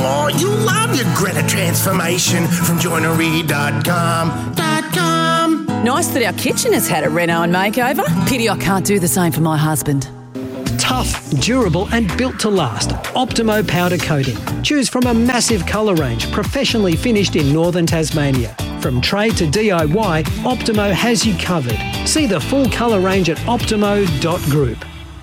Oh, you'll love your Greta transformation from joinery.com. Nice that our kitchen has had a reno and makeover. Pity I can't do the same for my husband. Tough, durable and built to last. Optimo powder coating. Choose from a massive colour range professionally finished in northern Tasmania. From trade to DIY, Optimo has you covered. See the full colour range at optimo.group.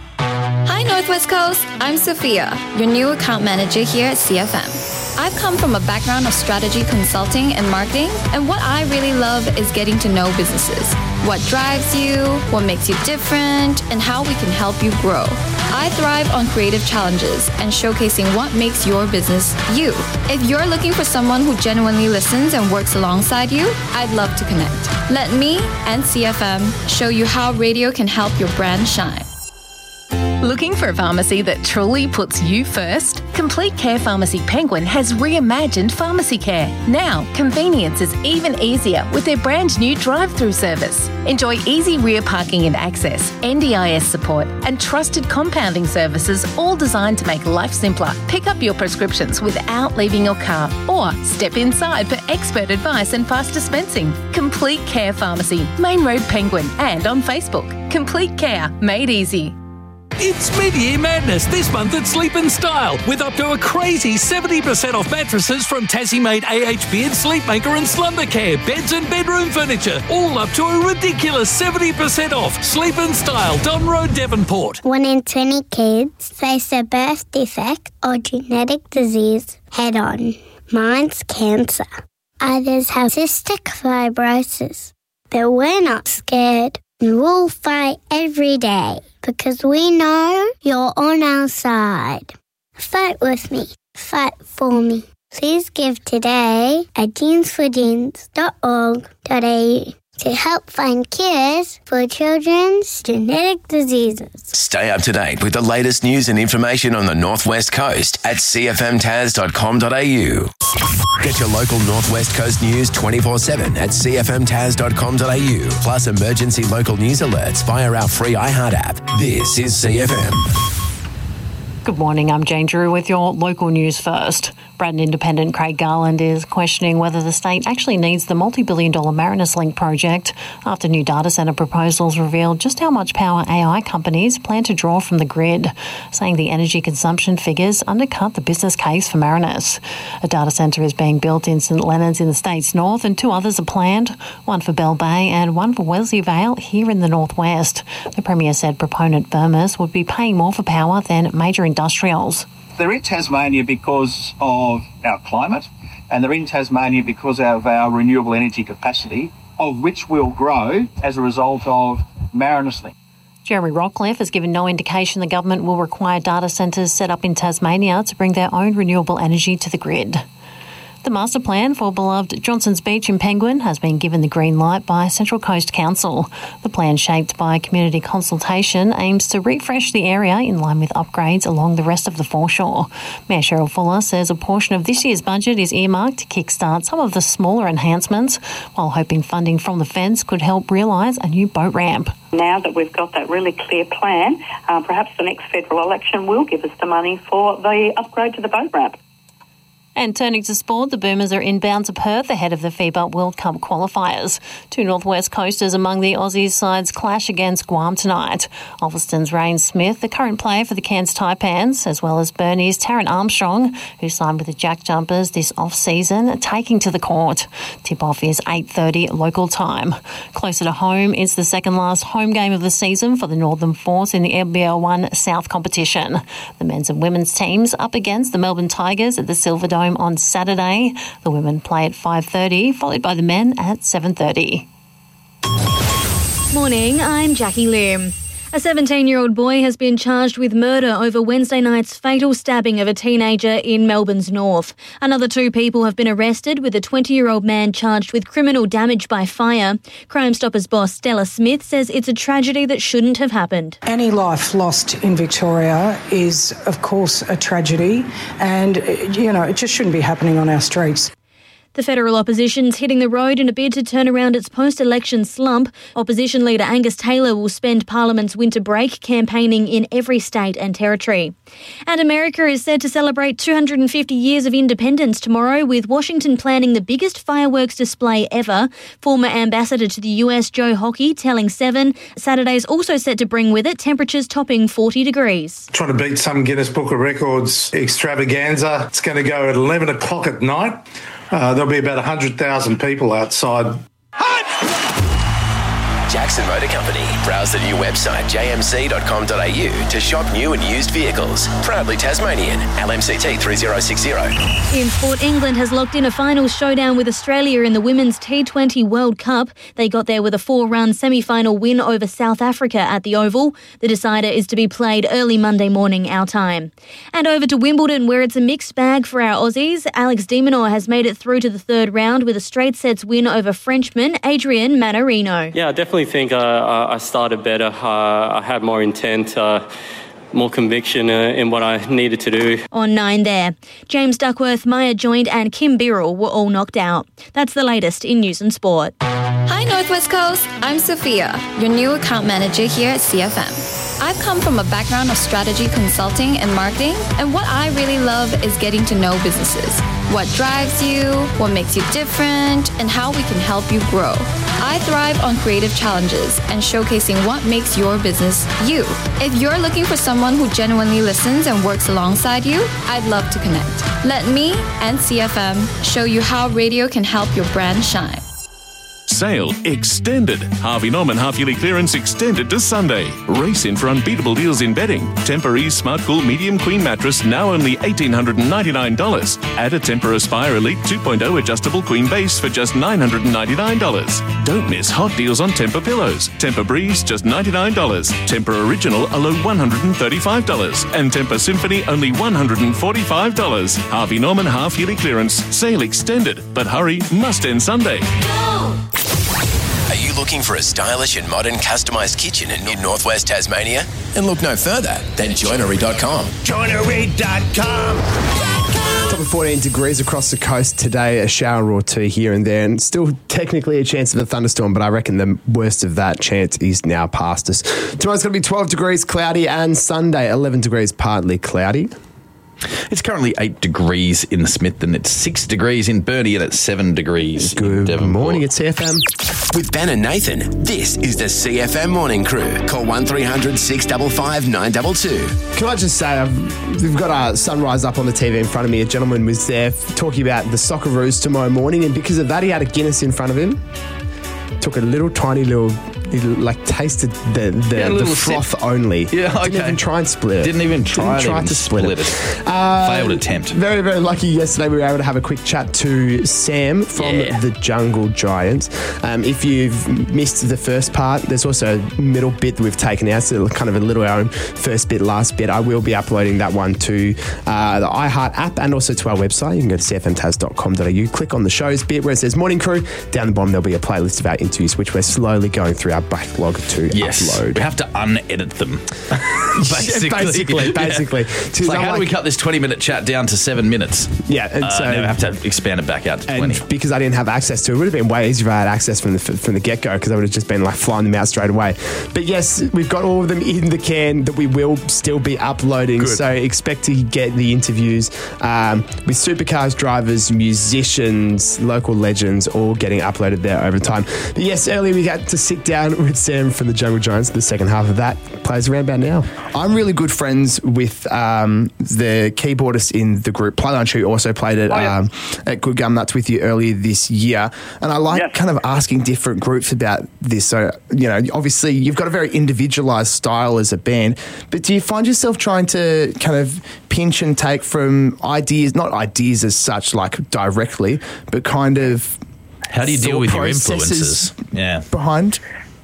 Hi Northwest Coast, I'm Sophia, your new account manager here at CFM. I've come from a background of strategy consulting and marketing, and what I really love is getting to know businesses. What drives you, what makes you different, and how we can help you grow. I thrive on creative challenges and showcasing what makes your business you. If you're looking for someone who genuinely listens and works alongside you, I'd love to connect. Let me and CFM show you how radio can help your brand shine. Looking for a pharmacy that truly puts you first? Complete Care Pharmacy Penguin has reimagined pharmacy care. Now, convenience is even easier with their brand new drive-through service. Enjoy easy rear parking and access, NDIS support, and trusted compounding services, all designed to make life simpler. Pick up your prescriptions without leaving your car, or step inside for expert advice and fast dispensing. Complete Care Pharmacy, Main Road Penguin, and on Facebook. Complete Care, made easy. It's mid-year madness this month at Sleep & Style, with up to a crazy 70% off mattresses from Tassie-made AHP and Sleepmaker and Slumbercare, beds and bedroom furniture, all up to a ridiculous 70% off. Sleep & Style, Don Road, Devonport. 1 in 20 kids face a birth defect or genetic disease head-on. Mine's cancer. Others have cystic fibrosis. But we're not scared. We'll fight every day because we know you're on our side. Fight with me. Fight for me. Please give today at jeansforjeans.org.au to help find cures for children's genetic diseases. Stay up to date with the latest news and information on the Northwest Coast at cfmtas.com.au. Get your local Northwest Coast news 24/7 at cfmtas.com.au. Plus emergency local news alerts via our free iHeart app. This is CFM. Good morning, I'm Jane Drew with your local news first. Braddon Independent Craig Garland is questioning whether the state actually needs the multi-billion-dollar Marinus Link project after new data centre proposals revealed just how much power AI companies plan to draw from the grid, saying the energy consumption figures undercut the business case for Marinus. A data centre is being built in St Leonards in the state's north, and 2 others are planned, one for Bell Bay and one for Wesley Vale here in the northwest. The Premier said proponent Firmus would be paying more for power than major industrials. They're in Tasmania because of our climate, and they're in Tasmania because of our renewable energy capacity, of which will grow as a result of Marinus Link. Jeremy Rockcliffe has given no indication the government will require data centres set up in Tasmania to bring their own renewable energy to the grid. The master plan for beloved Johnson's Beach in Penguin has been given the green light by Central Coast Council. The plan, shaped by community consultation, aims to refresh the area in line with upgrades along the rest of the foreshore. Mayor Cheryl Fuller says a portion of this year's budget is earmarked to kickstart some of the smaller enhancements, while hoping funding from the feds could help realise a new boat ramp. Now that we've got that really clear plan, perhaps the next federal election will give us the money for the upgrade to the boat ramp. And turning to sport, the Boomers are inbound to Perth ahead of the FIBA World Cup qualifiers. 2 Northwest Coasters among the Aussies sides clash against Guam tonight. Ulverston's Rain Smith, the current player for the Cairns Taipans, as well as Burnie's Taryn Armstrong, who signed with the Jack Jumpers this off-season, taking to the court. Tip-off is 8:30 local time. Closer to home is the second-last home game of the season for the Northern Force in the NBL 1 South competition. The men's and women's teams up against the Melbourne Tigers at the Silverdome on Saturday. The women play at 5:30, followed by the men at 7:30. Morning, I'm Jackie Lim. A 17-year-old boy has been charged with murder over Wednesday night's fatal stabbing of a teenager in Melbourne's north. Another 2 people have been arrested, with a 20-year-old man charged with criminal damage by fire. Crime Stoppers boss Stella Smith says it's a tragedy that shouldn't have happened. Any life lost in Victoria is, of course, a tragedy, and, it just shouldn't be happening on our streets. The federal opposition's hitting the road in a bid to turn around its post-election slump. Opposition leader Angus Taylor will spend Parliament's winter break campaigning in every state and territory. And America is set to celebrate 250 years of independence tomorrow, with Washington planning the biggest fireworks display ever. Former ambassador to the US, Joe Hockey, telling Seven Saturday's also set to bring with it temperatures topping 40 degrees. Trying to beat some Guinness Book of Records extravaganza. It's going to go at 11 o'clock at night. There'll be about 100,000 people outside. Jackson Motor Company. Browse the new website jmc.com.au to shop new and used vehicles. Proudly Tasmanian. LMCT 3060. In sport, England has locked in a final showdown with Australia in the Women's T20 World Cup. They got there with a 4-run semi-final win over South Africa at the Oval. The decider is to be played early Monday morning our time. And over to Wimbledon, where it's a mixed bag for our Aussies. Alex de Minaur has made it through to the third round with a straight sets win over Frenchman Adrian Manarino. Yeah, I definitely think I started better. I had more intent, more conviction in what I needed to do. On 9 there. James Duckworth, Maya Joint and Kim Birrell were all knocked out. That's the latest in news and sport. Hi Northwest Coast, I'm Sophia, your new account manager here at CFM. I've come from a background of strategy consulting and marketing, and what I really love is getting to know businesses. What drives you, what makes you different, and how we can help you grow. I thrive on creative challenges and showcasing what makes your business you. If you're looking for someone who genuinely listens and works alongside you, I'd love to connect. Let me and CFM show you how radio can help your brand shine. Sale extended. Harvey Norman half-yearly clearance extended to Sunday. Race in for unbeatable deals in bedding. Tempur-Ease Smart Cool Medium Queen Mattress now only $1,899. Add a Tempur Aspire Elite 2.0 adjustable queen base for just $999. Don't miss hot deals on Tempur pillows. Tempur Breeze just $99. Tempur Original a low $135. And Tempur Symphony only $145. Harvey Norman half-yearly clearance. Sale extended. But hurry, must end Sunday. Are you looking for a stylish and modern customised kitchen in northwest Tasmania? And look no further than joinery.com. Joinery.com. Top of 14 degrees across the coast today, a shower or two here and there, and still technically a chance of a thunderstorm, but I reckon the worst of that chance is now past us. Tomorrow's going to be 12 degrees cloudy, and Sunday 11 degrees partly cloudy. It's currently 8 degrees in the Smith, and it's 6 degrees in Burnie, and it's 7 degrees in Devonport. Morning at CFM. With Ben and Nathan, this is the CFM Morning Crew. Call 1300 655 922. Can I just say, we've got Sunrise up on the TV in front of me. A gentleman was there talking about the Socceroos tomorrow morning, and because of that, he had a Guinness in front of him. Took a tiny little, he tasted the froth sip. only. Yeah, okay. Didn't even try and split it. Didn't even try to split it. Failed attempt. Very, very lucky yesterday. We were able to have a quick chat to Sam from the Jungle Giants. If you've missed the first part, there's also a middle bit that we've taken out, so kind of a little our own first bit, last bit. I will be uploading that one to the iHeart app and also to our website. You can go to cfmtaz.com.au, click on the shows bit where it says Morning Crew. Down the bottom, there'll be a playlist of our interviews, which we're slowly going through our backlog to upload. We have to unedit them. Basically. It's like, how do we cut this 20-minute chat down to 7 minutes? Yeah, and so now we have to expand it back out to 20. And because I didn't have access to it, it would have been way easier if I had access from the get-go, because I would have just been flying them out straight away. But yes, we've got all of them in the can that we will still be uploading. Good. So expect to get the interviews with supercars drivers, musicians, local legends, all getting uploaded there over time. But yes, earlier we got to sit down with Sam from the Jungle Giants. The second half of that plays around about now. I'm really good friends with the keyboardist in the group, Playline, who also played at Good Gum Nuts with you earlier this year. And I like kind of asking different groups about this. So, obviously you've got a very individualised style as a band, but do you find yourself trying to kind of pinch and take from ideas, not ideas as such, directly, but kind of... How do you deal with your influences? Behind?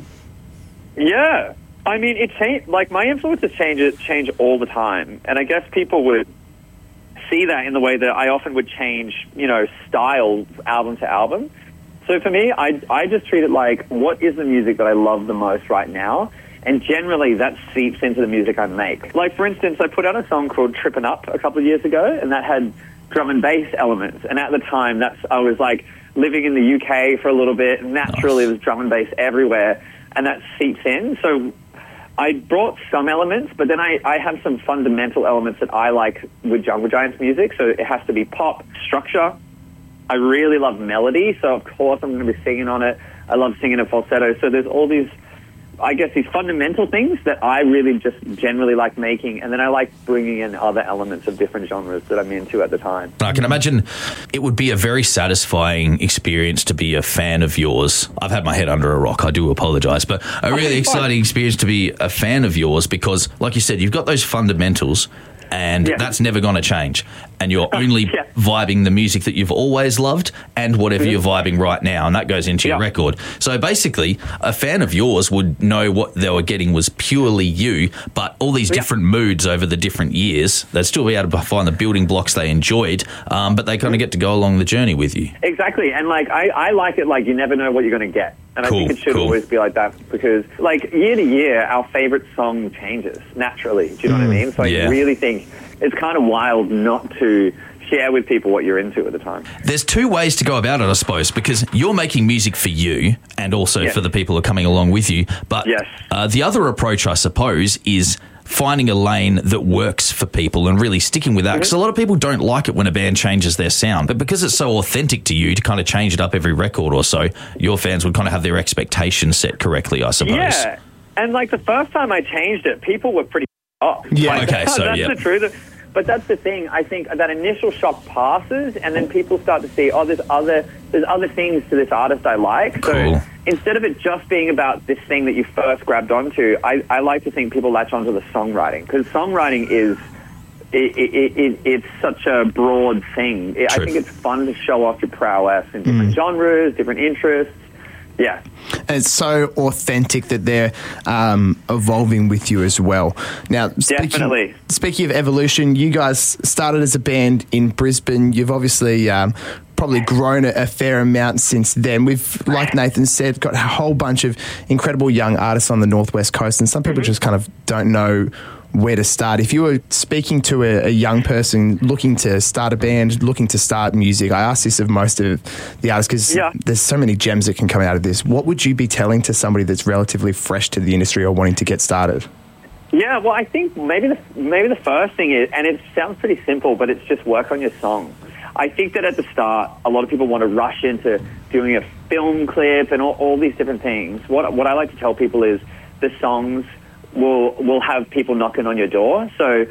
Yeah. I mean, it changed. My influences change all the time. And I guess people would see that in the way that I often would change, style album to album. So for me, I just treat it like, what is the music that I love the most right now? And generally that seeps into the music I make. Like, for instance, I put out a song called Trippin' Up a couple of years ago, and that had drum and bass elements. And at the time, I was like living in the UK for a little bit. Naturally, there's drum and bass everywhere, and that seeps in. So I brought some elements, but then I have some fundamental elements that I like with Jungle Giants music. So it has to be pop, structure. I really love melody, so of course I'm going to be singing on it. I love singing in falsetto. So there's all these, I guess, these fundamental things that I really just generally like making, and then I like bringing in other elements of different genres that I'm into at the time. I can imagine it would be a very satisfying experience to be a fan of yours. I've had my head under a rock, I do apologise, but a really exciting experience to be a fan of yours because, like you said, you've got those fundamentals and that's never going to change. And you're only vibing the music that you've always loved and whatever you're vibing right now, and that goes into your record. So basically, a fan of yours would know what they were getting was purely you, but all these different moods over the different years, they'd still be able to find the building blocks they enjoyed, but they kind of get to go along the journey with you. Exactly, and like I like it like you never know what you're going to get. And I think it should always be like that because, like, year to year, our favourite song changes naturally. Do you know what I mean? So I really think it's kind of wild not to share with people what you're into at the time. There's two ways to go about it, I suppose, because you're making music for you and also for the people who are coming along with you. But the other approach, I suppose, is finding a lane that works for people and really sticking with that. Because a lot of people don't like it when a band changes their sound. But because it's so authentic to you to kind of change it up every record or so, your fans would kind of have their expectations set correctly, I suppose. Yeah, and like the first time I changed it, people were pretty off. Yeah, like, okay, so that's the truth. But that's the thing. I think that initial shock passes, and then people start to see, there's other things to this artist I like. So instead of it just being about this thing that you first grabbed onto, I like to think people latch onto the songwriting, because songwriting is it's such a broad thing. I think it's fun to show off your prowess in different genres, different interests. Yeah. And it's so authentic that they're evolving with you as well. Now, speaking of evolution, you guys started as a band in Brisbane. You've obviously probably grown a fair amount since then. We've, like Nathan said, got a whole bunch of incredible young artists on the Northwest Coast, and some people just kind of don't know where to start. If you were speaking to a young person looking to start a band, looking to start music, I ask this of most of the artists because there's so many gems that can come out of this. What would you be telling to somebody that's relatively fresh to the industry or wanting to get started? Yeah, well, I think maybe the first thing is, and it sounds pretty simple, but it's just work on your song. I think that at the start, a lot of people want to rush into doing a film clip and all these different things. What I like to tell people is the songs will have people knocking on your door. So,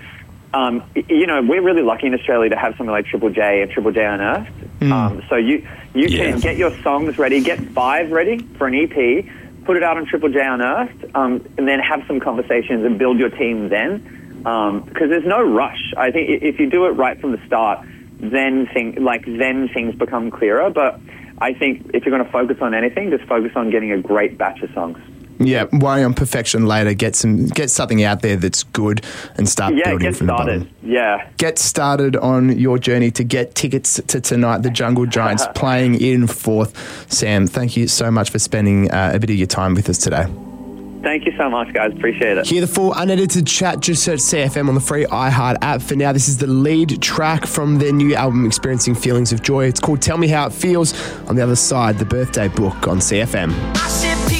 we're really lucky in Australia to have something like Triple J and Triple J Unearthed. So you can get your songs ready, get 5 ready for an EP, put it out on Triple J Unearthed, and then have some conversations and build your team then. Because there's no rush. I think if you do it right from the start, then things become clearer. But I think if you're going to focus on anything, just focus on getting a great batch of songs. Yeah, worry on perfection later. Get something out there that's good and start building from the bottom. Get started on your journey to get tickets to tonight, the Jungle Giants playing in Forth. Sam, thank you so much for spending a bit of your time with us today. Thank you so much, guys. Appreciate it. Hear the full unedited chat. Just search CFM on the free iHeart app. For now, this is the lead track from their new album, Experiencing Feelings of Joy. It's called Tell Me How It Feels. On the other side, the birthday book on CFM.